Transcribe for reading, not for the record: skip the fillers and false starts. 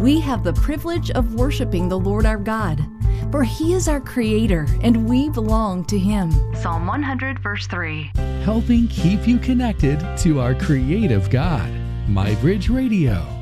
we have the privilege of worshiping the Lord our God. For He is our Creator, and we belong to Him. Psalm 100, verse 3. Helping keep you connected to our creative God. MyBridge Radio.